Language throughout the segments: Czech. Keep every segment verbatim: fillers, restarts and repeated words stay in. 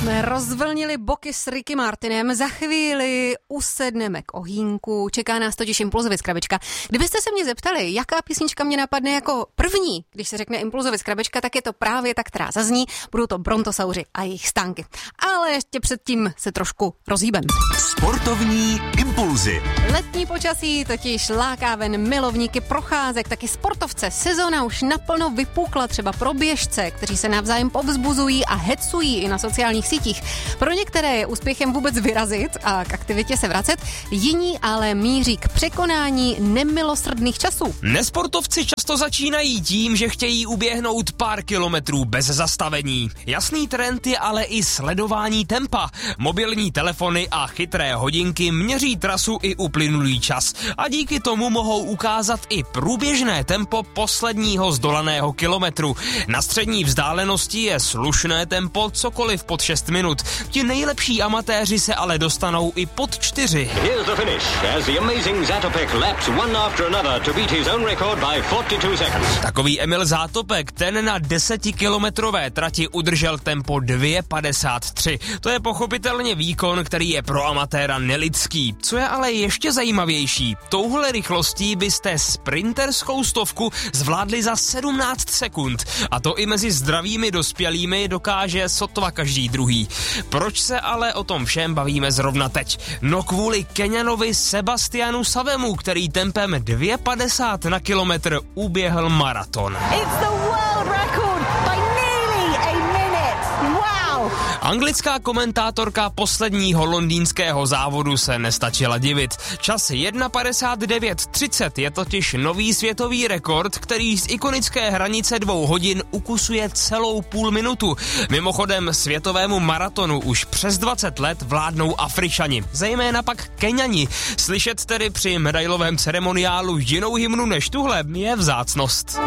jsme rozvlnili boky s Ricky Martinem, za chvíli usedneme k ohýnku, čeká nás totiž Impulzově krabička. Kdybyste se mě zeptali, jaká písnička mě napadne jako první, když se řekne Impulzově krabička, tak je to právě ta, která zazní, budou to Brontosauři a jejich stánky. Ale ještě předtím se trošku rozhýbem. Sportovní impulzy. Letní počasí totiž láká ven milovníky procházek, taky sportovce. Sezóna už naplno vypukla, třeba pro běžce, kteří se navzájem povzbuzují a hecují i na sociálních sítích. Pro některé je úspěchem vůbec vyrazit a k aktivitě se vracet, jiní ale míří k překonání nemilosrdných časů. Nesportovci často začínají tím, že chtějí uběhnout pár kilometrů bez zastavení. Jasný trend je ale i sledování tempa. Mobilní telefony a chytré hodinky měří trasu i uplynulý čas a díky tomu mohou ukázat i průběžné tempo posledního zdolaného kilometru. Na střední vzdálenosti je slušné tempo cokoliv pod šest minut. Ti nejlepší amatéři se ale dostanou i pod čtyři. Here's the finish as the amazing Zatopek laps one after another to beat his own record by forty-two seconds. Takový Emil Zátopek, ten na desetikilometrové trati udržel tempo dvě padesát tři. To je pochopitelně výkon, který je pro amatéra nelidský. Co je ale ještě zajímavější, touhle rychlostí byste sprinterskou stovku zvládli za sedmnáct sekund. A to i mezi zdravými dospělými dokáže sotva každý druhý. Proč se ale o tom všem bavíme zrovna teď? No kvůli Keňanovi Sebastianu Savemu, který tempem dvě padesát na kilometr uběhl maraton. It's the world record by nearly a minute. Wow! Anglická komentátorka posledního londýnského závodu se nestačila divit. Čas jedna padesát devět třicet je totiž nový světový rekord, který z ikonické hranice dvou hodin ukusuje celou půl minutu. Mimochodem světovému maratonu už přes dvacet let vládnou Afričani, zejména pak Keňani. Slyšet tedy při medailovém ceremoniálu jinou hymnu než tuhle je vzácnost.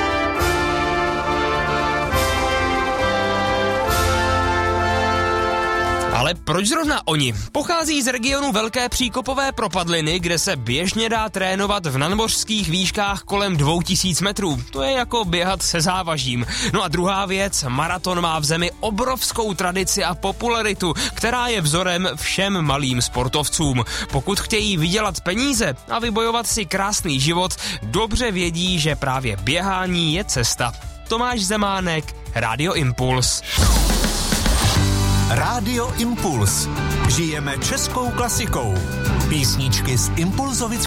Ale proč zrovna oni? Pochází z regionu Velké příkopové propadliny, kde se běžně dá trénovat v nadmořských výškách kolem dvou tisíc metrů. To je jako běhat se závažím. No a druhá věc, maraton má v zemi obrovskou tradici a popularitu, která je vzorem všem malým sportovcům. Pokud chtějí vydělat peníze a vybojovat si krásný život, dobře vědí, že právě běhání je cesta. Tomáš Zemánek, Rádio Impuls. Rádio Impuls. Žijeme českou klasikou. Písničky z Impulzovic